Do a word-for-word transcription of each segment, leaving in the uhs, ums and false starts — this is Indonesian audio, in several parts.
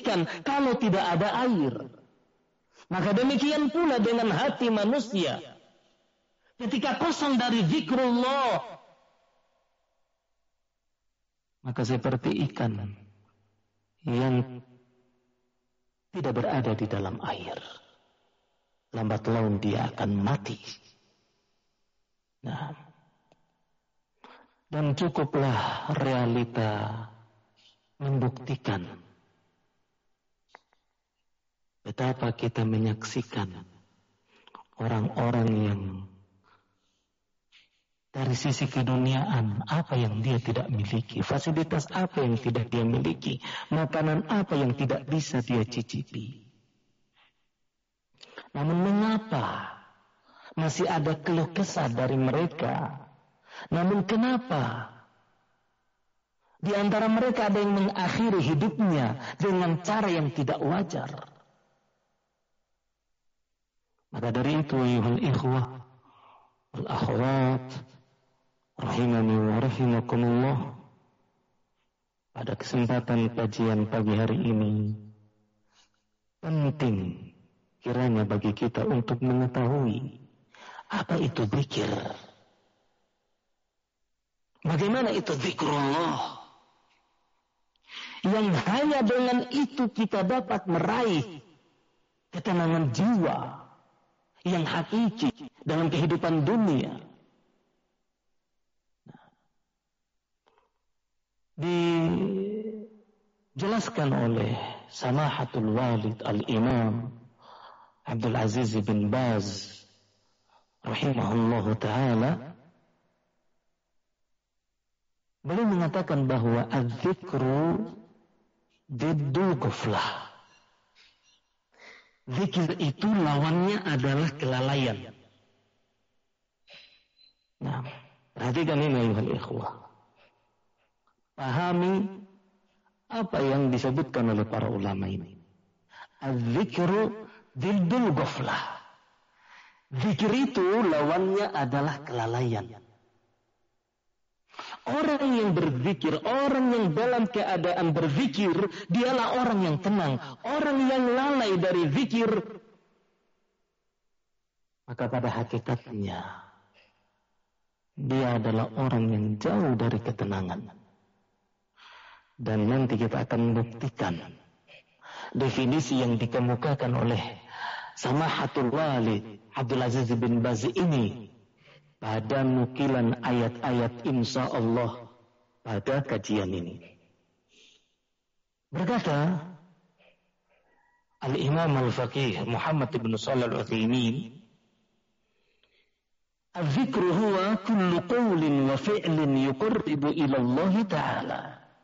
diberikan kalau tidak ada air. Maka demikian pula dengan hati manusia. Ketika kosong dari zikrullah, maka seperti ikan yang tidak berada di dalam air. Lambat laun dia akan mati. Nah, dan cukuplah realita membuktikan betapa kita menyaksikan orang-orang yang dari sisi keduniaan apa yang dia tidak miliki, fasilitas apa yang tidak dia miliki, makanan apa yang tidak bisa dia cicipi. Namun mengapa masih ada keluh kesah dari mereka? Namun kenapa di antara mereka ada yang mengakhiri hidupnya dengan cara yang tidak wajar? Maka dari itu, ayuhal ikhwah wal akhwat rahimani wa rahimakumullah, pada kesempatan kajian pagi hari ini penting kiranya bagi kita untuk mengetahui apa itu zikir. Bagaimana itu zikrullah yang hanya dengan itu kita dapat meraih ketenangan jiwa yang hakiki dalam kehidupan dunia. Dijelaskan oleh Samahatul Walid Al-Imam Abdul Aziz bin Baz rahimahullahu ta'ala, beliau mengatakan bahwa az-zikru diddul ghaflah. Zikir itu lawannya adalah kelalaian. Nah, perhatikan ini ayuhal ikhwah. Pahami apa yang disebutkan oleh para ulama ini. Az-zikru diddul ghaflah. Zikir itu lawannya adalah kelalaian. Orang yang berzikir, orang yang dalam keadaan berzikir, dialah orang yang tenang. Orang yang lalai dari zikir, maka pada hakikatnya dia adalah orang yang jauh dari ketenangan. Dan nanti kita akan membuktikan definisi yang dikemukakan oleh Samahatul Walid Abdul Aziz bin Baz ini pada nukilan ayat-ayat insya Allah pada kajian ini. Berkata Al-Imam Al-Faqih Muhammad ibn Shalih Al-Utsaimin, "Az-zikru huwa kullu qawlin wa fi'lin yuqarribu ila Allah Ta'ala."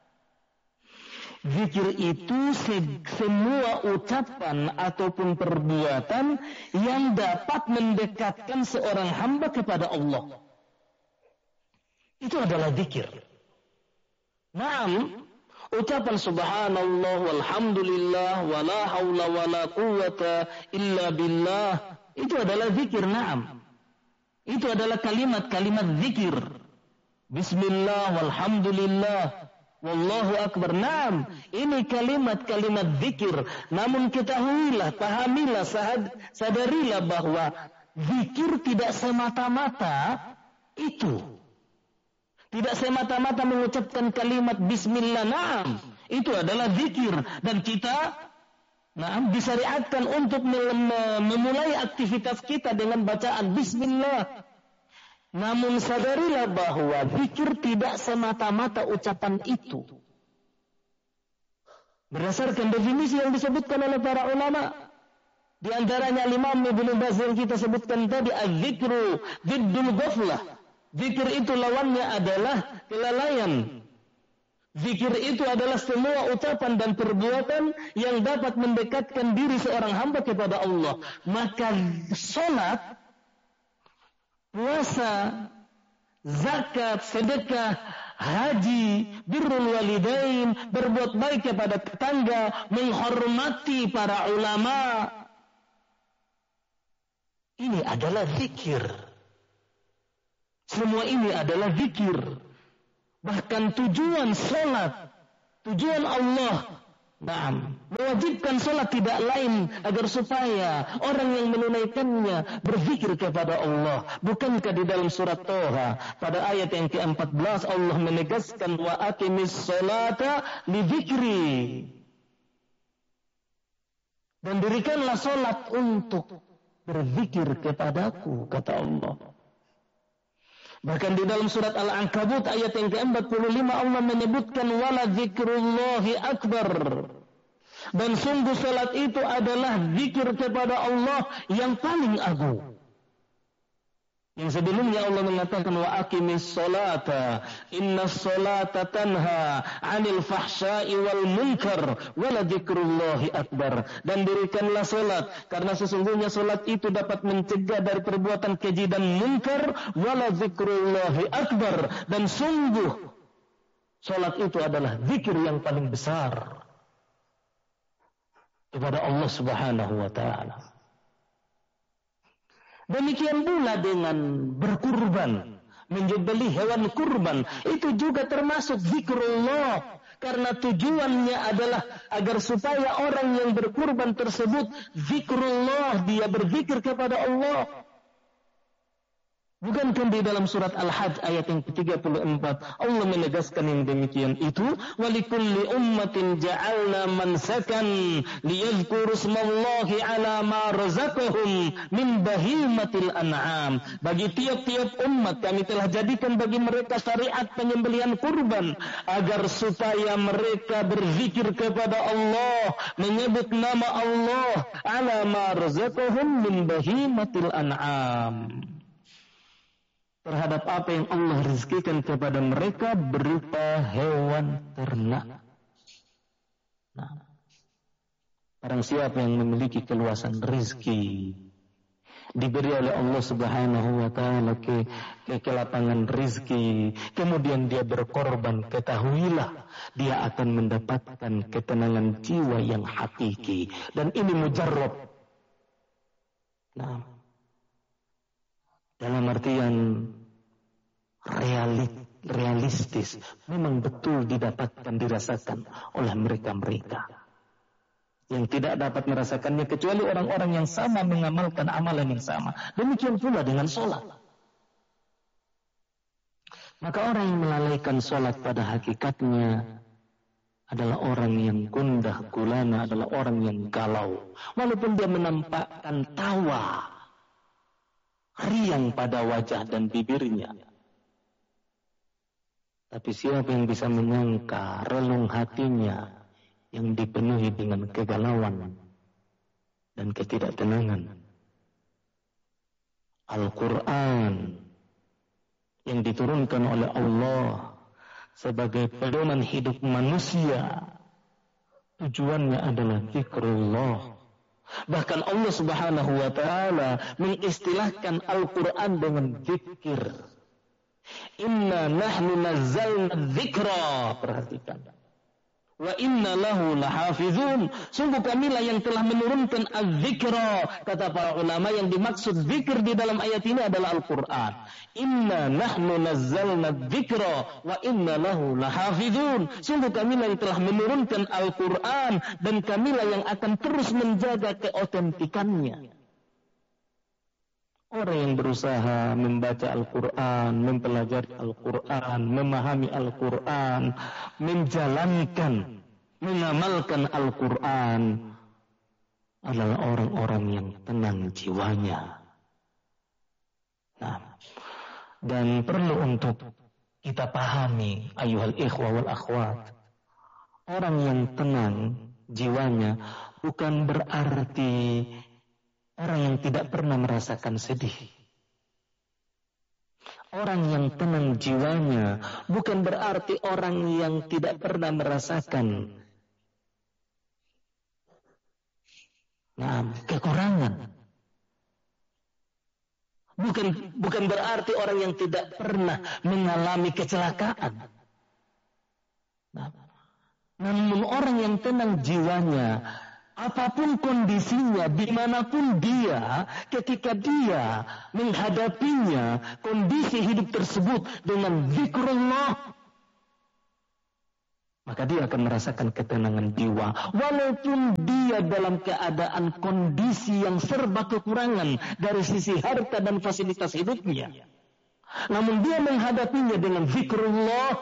Zikir itu semua ucapan ataupun perbuatan yang dapat mendekatkan seorang hamba kepada Allah. Itu adalah zikir. Naam, ucapan subhanallah walhamdulillah wala haula wala quwwata illa billah, itu adalah zikir. Naam, itu adalah kalimat-kalimat zikir. Bismillah walhamdulillah wallahu akbar. Naam, ini kalimat-kalimat zikir. Namun ketahuilah, pahamilah, sadarilah bahwa zikir tidak semata-mata itu. Tidak semata-mata mengucapkan kalimat bismillah. Naam, itu adalah zikir. Dan kita naam disyariatkan untuk memulai aktivitas kita dengan bacaan bismillah. Namun sadarilah bahwa zikir tidak semata-mata ucapan itu. Berdasarkan definisi yang disebutkan oleh para ulama, di antaranya Imam Ibnu Baz yang kita sebutkan tadi, az-zikru diddul ghaflah. Zikir itu lawannya adalah kelalaian. Zikir itu adalah semua ucapan dan perbuatan yang dapat mendekatkan diri seorang hamba kepada Allah. Maka salat, puasa, zakat, sedekah, haji, birrul walidain, berbuat baik kepada tetangga, menghormati para ulama, ini adalah zikir. Semua ini adalah zikir. Bahkan tujuan salat, tujuan Allah Nah, mewajibkan sholat tidak lain agar supaya orang yang menunaikannya berzikir kepada Allah. Bukankah di dalam surat Toha pada ayat yang ke empat belas Allah menegaskan wa aqimis sholata li dzikri. Dan dirikanlah sholat untuk berzikir kepadaku, kata Allah. Bahkan di dalam surat Al-Ankabut ayat yang ke empat puluh lima Allah menyebutkan wala dzikrullahi akbar. Dan sungguh salat itu adalah zikir kepada Allah yang paling agung. Yang sebelumnya Allah mengatakan wa aqimis sholata innas sholata tanha 'anil fahsya'i wal munkar wala dzikrullahi akbar. Dan dirikanlah salat karena sesungguhnya salat itu dapat mencegah dari perbuatan keji dan munkar wala dzikrullahi akbar. Dan sungguh salat itu adalah zikir yang paling besar kepada Allah Subhanahu wa taala. Demikian pula dengan berkurban, menyembelih hewan kurban, itu juga termasuk zikrullah. Karena tujuannya adalah agar supaya orang yang berkurban tersebut zikrullah, dia berzikir kepada Allah. Bukankah di dalam surat Al-Hajj ayat yang ke tiga puluh empat Allah menegaskan yang demikian itu, walikulli ummatin ja'alna mansakan liyadhkuru ismallahi ala ma razaqahum min bahimatil an'am. Bagi tiap-tiap umat kami telah jadikan bagi mereka syariat penyembelihan kurban agar supaya mereka berzikir kepada Allah, menyebut nama Allah ala ma razaqahum min bahimatil an'am, terhadap apa yang Allah rizkikan kepada mereka berupa hewan ternak. Nah, barang siapa yang memiliki keluasan rizki, diberi oleh Allah Subhanahu wa taala ke, ke kelapangan rizki, kemudian dia berkorban, ketahuilah dia akan mendapatkan ketenangan jiwa yang hakiki, dan ini mujarrab. Nah, dalam artian realit, realistis, memang betul didapatkan, dirasakan oleh mereka-mereka yang tidak dapat merasakannya kecuali orang-orang yang sama mengamalkan amalan yang sama. Demikian pula dengan sholat. Maka orang yang melalaikan sholat pada hakikatnya adalah orang yang gundah gulana, adalah orang yang galau. Walaupun dia menampakkan tawa riang pada wajah dan bibirnya, tapi siapa yang bisa menyangka relung hatinya yang dipenuhi dengan kegalauan dan ketidaktenangan. Al-Quran yang diturunkan oleh Allah sebagai pedoman hidup manusia, tujuannya adalah zikrullah. Bahkan Allah Subhanahu wa taala mengistilahkan Al-Qur'an dengan zikir. Inna nahnu nazzalna dzikra. Perhatikan. Wa inna lahu lahafizun. Sungguh kamilah yang telah menurunkan az-zikra. Kata para ulama, yang dimaksud zikir di dalam ayat ini adalah Al-Qur'an. Inna nahnu nazzalna dzikra wa inna lahu lahafizun. Sungguh kamilah yang telah menurunkan Al-Qur'an dan kamilah yang akan terus menjaga keotentikannya. Orang yang berusaha membaca Al-Quran, mempelajari Al-Quran, memahami Al-Quran, menjalankan, mengamalkan Al-Quran adalah orang-orang yang tenang jiwanya. Nah, dan perlu untuk kita pahami, ayuhal ikhwa wal akhwat, orang yang tenang jiwanya bukan berarti orang yang tidak pernah merasakan sedih. Orang yang tenang jiwanya bukan berarti orang yang tidak pernah merasakan nah, kekurangan. Bukan bukan berarti orang yang tidak pernah mengalami kecelakaan. Nah, namun orang yang tenang jiwanya, apapun kondisinya, dimanapun dia, ketika dia menghadapinya, kondisi hidup tersebut dengan zikrullah, maka dia akan merasakan ketenangan jiwa. Walaupun dia dalam keadaan kondisi yang serba kekurangan dari sisi harta dan fasilitas hidupnya. Namun dia menghadapinya dengan zikrullah.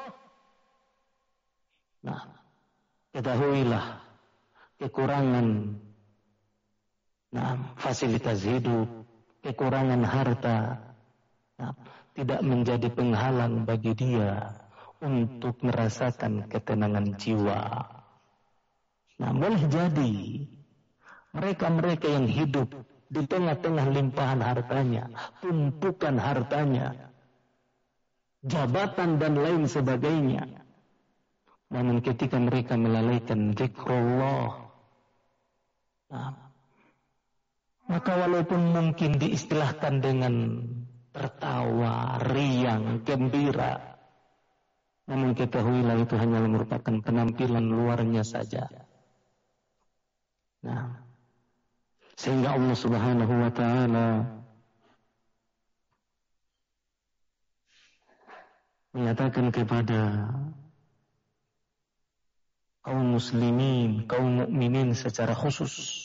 Nah, ketahuilah kekurangan nah, fasilitas hidup, kekurangan harta nah, tidak menjadi penghalang bagi dia untuk merasakan ketenangan jiwa. Nah, boleh jadi mereka-mereka yang hidup di tengah-tengah limpahan hartanya, tumpukan hartanya, jabatan dan lain sebagainya. Namun ketika mereka melalaikan zikrullah, nah, maka walaupun mungkin diistilahkan dengan tertawa, riang, gembira, namun ketahuilah itu hanya merupakan penampilan luarnya saja. Nah, sehingga Allah Subhanahu wa taala menyatakan kepada kaum muslimin, kaum mukminin secara khusus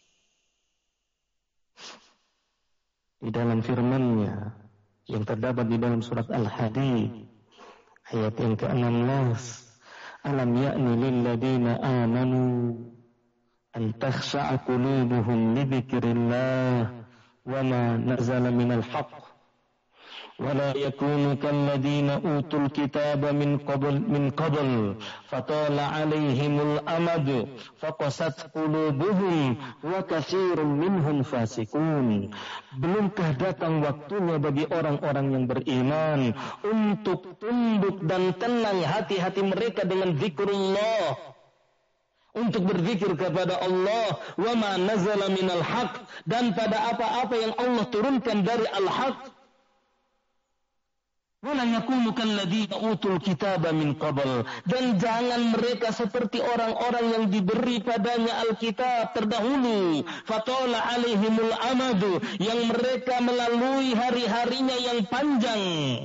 di dalam firman-Nya yang terdapat di dalam surat Al-Hadid ayat yang ke-enam belas, alam ya'ni lil ladina amanu an takhsha'a qulubuhum li dzikrillah wa ma nazala minal haqq wa la yakunu kal ladina utul kitaba min qabl min qabl fatala 'alaihimul amad faqasat qulubuhum wa katsirun minhum fasikun. Belumkah datang waktunya bagi orang-orang yang beriman untuk tunduk dan tenang hati-hati mereka dengan zikrullah, untuk berzikir kepada Allah, wa ma nazala minal haq, dan pada apa-apa yang Allah turunkan dari al-haq. Wala yakunu kalladzina utul kitaba min qabl, dan jangan mereka seperti orang-orang yang diberi padanya Alkitab terdahulu, fatala alaihimul amadu, yang mereka melalui hari-harinya yang panjang.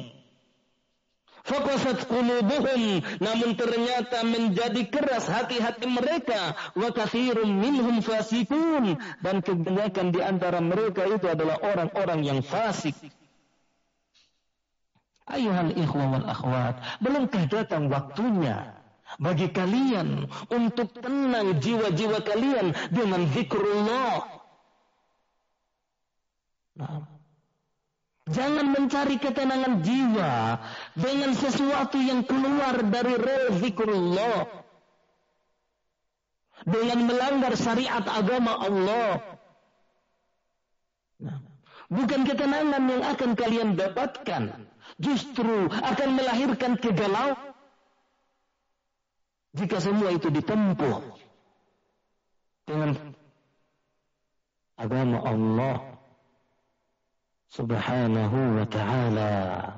Faqasat qulubuhum, namun ternyata menjadi keras hati-hati mereka, wa katsirun minhum fasikun, dan kebanyakan di antara mereka itu adalah orang-orang yang fasik. Ayuhal ikhwa wal akhwat, belumkah datang waktunya bagi kalian untuk tenang jiwa-jiwa kalian dengan zikrullah? Nah, jangan mencari ketenangan jiwa dengan sesuatu yang keluar dari rel zikrullah, dengan melanggar syariat agama Allah. Nah, bukan ketenangan yang akan kalian dapatkan, justru akan melahirkan kegalauan jika semua itu ditempuh dengan agama Allah Subhanahu wa ta'ala.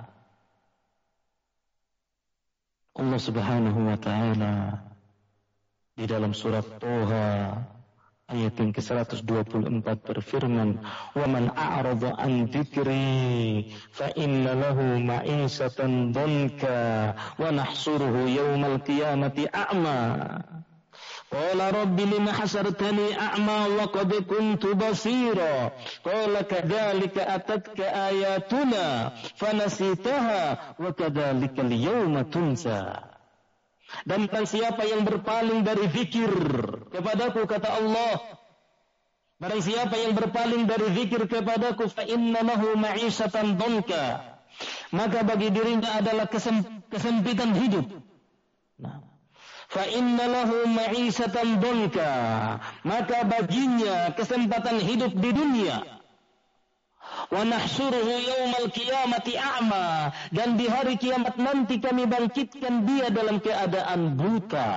Allah Subhanahu wa ta'ala di dalam surat Toha ayat yang ke seratus dua puluh empat berfirman, "Wa man a'rada an dzikri fa inna lahu ma'isatan dhanka wa nahsuruhu yaumal qiyamati a'ma." Qala rabbi lima hasartani a'ma wa qad kuntu basira. Qala kadzalika atatka ayatuna fanasitaha wa kadzalika al-yawma tunsa. Dan barang siapa yang berpaling dari zikir kepadaku, kata Allah, barang siapa yang berpaling dari zikir kepadaku, fa inna lahu ma'isatan dhanka, maka bagi dirinya adalah kesem, kesempitan hidup. Nah, fa inna lahu ma'isatan dhanka, maka baginya kesempatan hidup di dunia. Wa nahsyuruhu yaumal qiyamati a'ma, dan di hari kiamat nanti kami bangkitkan dia dalam keadaan buta.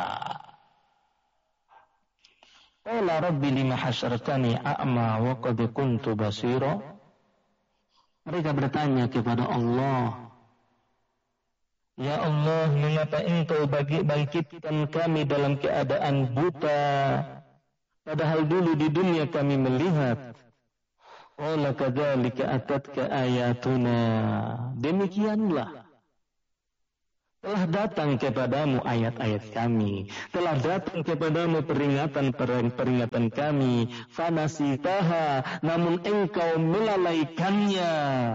Qala rabbi lima hasyartani a'ma wa qad kuntu basira. Mereka bertanya kepada Allah, ya Allah, mengapa engkau bagi bangkitkan kami dalam keadaan buta, padahal dulu di dunia kami melihat. Qala kadzalika atatka ayatuna, demikianlah Telah datang kepadamu ayat-ayat kami, telah datang kepadamu peringatan-peringatan kami, fanasitaha, namun engkau melalaikannya,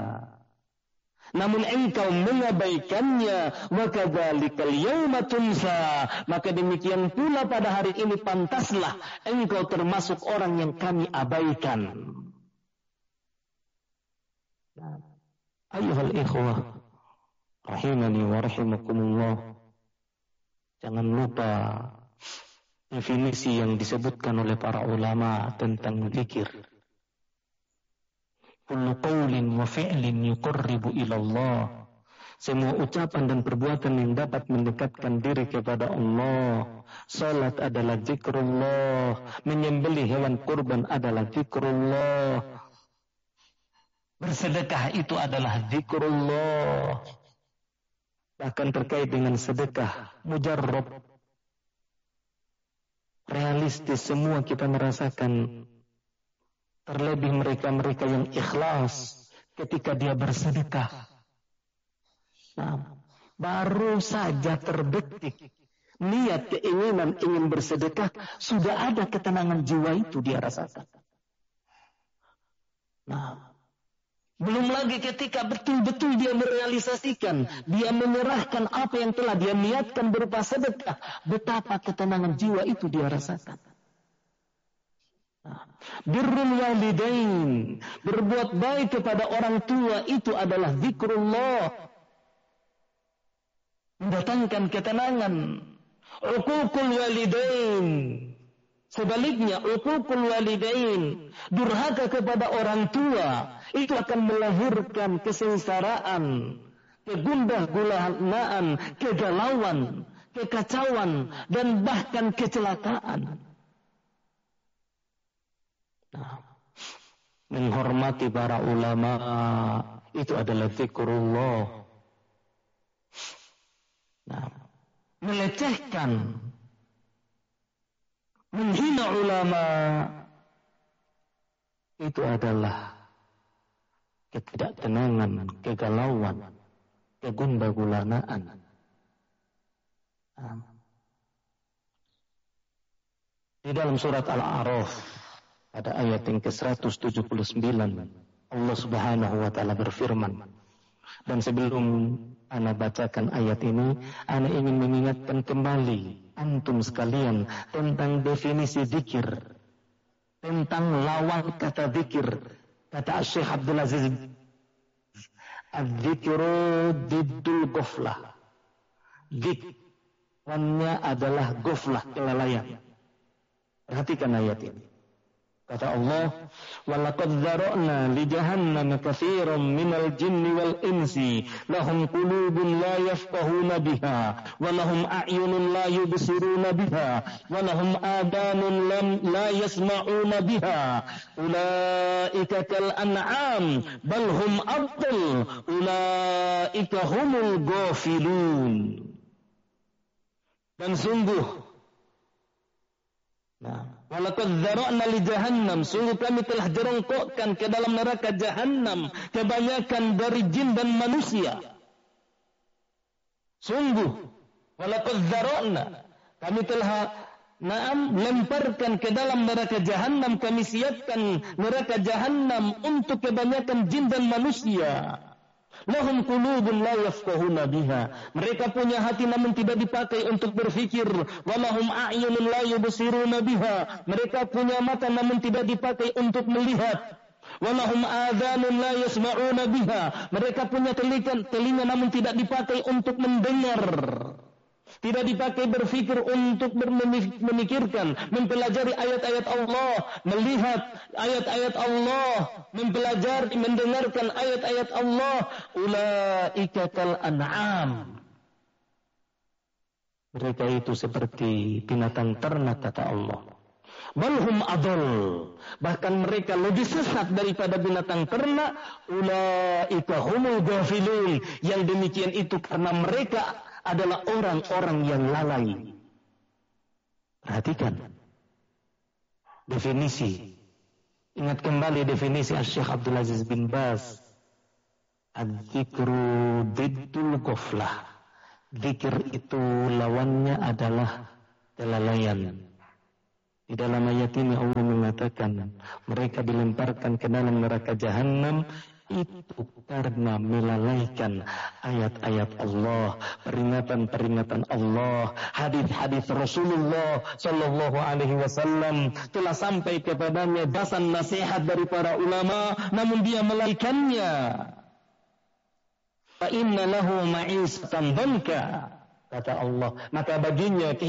namun engkau mengabaikannya, wa kadzalikal yauma tunsa, maka demikian pula pada hari ini pantaslah engkau termasuk orang yang kami abaikan. Ayuhal ikhwah rahimani wa rahimakumullah, jangan lupa definisi yang disebutkan oleh para ulama tentang zikir. Kullu qawlin wa fi'lin yuqarribu ila Allah. Semua ucapan dan perbuatan yang dapat mendekatkan diri kepada Allah. Salat adalah zikrullah, menyembelih hewan kurban adalah zikrullah, bersedekah itu adalah zikrullah. Bahkan terkait dengan sedekah mujarrab, realistis, semua kita merasakan. Terlebih mereka-mereka yang ikhlas ketika dia bersedekah. Nah, baru saja terbetik niat keinginan ingin bersedekah, sudah ada ketenangan jiwa itu dia rasakan. Nah, belum lagi ketika betul-betul dia merealisasikan, dia menyerahkan apa yang telah dia niatkan berupa sedekah, betapa ketenangan jiwa itu dia rasakan. Nah, birrul walidain, berbuat baik kepada orang tua itu adalah zikrullah, mendatangkan ketenangan. Uququl walidain, sebaliknya uququl walidain, durhaka kepada orang tua, itu akan melahirkan kesengsaraan, kegundah gulanaan, kegalauan, kekacauan, dan bahkan kecelakaan. Nah, menghormati para ulama itu adalah zikrullah. Nah, melecehkan, menghina ulama itu adalah ketidaktenangan, kegalauan, kegundah-gulanaan. Di dalam surat Al-A'raf pada ayat yang ke seratus tujuh puluh sembilan, Allah Subhanahu wa taala berfirman, dan sebelum ana bacakan ayat ini, ana ingin mengingatkan kembali antum sekalian tentang definisi zikir, tentang lawan kata zikir. Kata Syekh Abdul Aziz, az-zikru diddul ghaflah. Zikirnya adalah ghaflah, kelalaian. Perhatikan ayat ini. Kata Allah, وَلَقَدْ ذَرَأْنَا لِجَهَنَّمَ كَثِيرًا مِنَ الْجِنِّ وَالْإِنسِ لَهُمْ قُلُوبٌ لَا يَفْقَهُونَ بِهَا وَلَهُمْ أَعْيُنٌ لَا يُبْصِرُونَ بِهَا وَلَهُمْ آذَانٌ لَا يَسْمَعُونَ بِهَا أُولَئِكَ كَالْأَنْعَامِ بَلْ هُمْ أَضَلُّ أُولَئِكَ هُمُ الْغَافِلُونَ. Dan sungguh, nah, walaqad dzara'na li jahannam, sungguh kami telah jerongkokkan ke dalam neraka jahannam kebanyakan dari jin dan manusia. Sungguh, walaqad dzara'na, kami telah naam lemparkan ke dalam neraka jahannam, kami siapkan neraka jahannam untuk kebanyakan jin dan manusia. Lahum qulubun la yafqahuna biha, mereka punya hati namun tidak dipakai untuk berfikir. Walahum a'yunun la yubsiruna biha, mereka punya mata namun tidak dipakai untuk melihat. Walahum adhanun la yasma'una biha, mereka punya telinga, telinga namun tidak dipakai untuk mendengar, tidak dipakai berfikir untuk memikirkan, mempelajari ayat-ayat Allah, melihat ayat-ayat Allah, mempelajari, mendengarkan ayat-ayat Allah. Ulaika kal an'am, mereka itu seperti binatang ternak, kata Allah. Balhum adall, bahkan mereka lebih sesat daripada binatang ternak. Ulaika humul ghafilun, yang demikian itu karena mereka adalah orang-orang yang lalai. Perhatikan definisi. Ingat kembali definisi Syekh Abdul Aziz bin Baz. Az-zikru diddul ghaflah. Zikir itu lawannya adalah kelalaian. Di dalam ayat ini Allah mengatakan mereka dilemparkan ke dalam neraka jahanam itu karena melalaikan ayat-ayat Allah, peringatan-peringatan Allah, hadis-hadis Rasulullah Sallallahu Alaihi Wasallam telah sampai kepadanya bahasan nasihat dari para ulama, namun dia melalaikannya. Fa inna lahu ma'isatan dhanka, kata Allah, maka baginya